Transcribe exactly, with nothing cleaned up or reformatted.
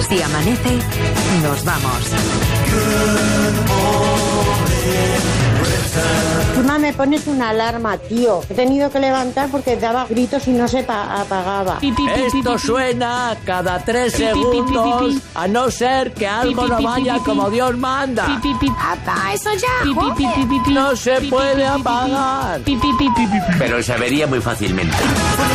Si amanece, nos vamos. Encima me pones una alarma, tío. He tenido que levantar porque daba gritos y no se pa- apagaba. Esto suena cada tres segundos, a no ser que algo no vaya como Dios manda. ¡Apa, eso ya! No se puede apagar. Pero se avería muy fácilmente.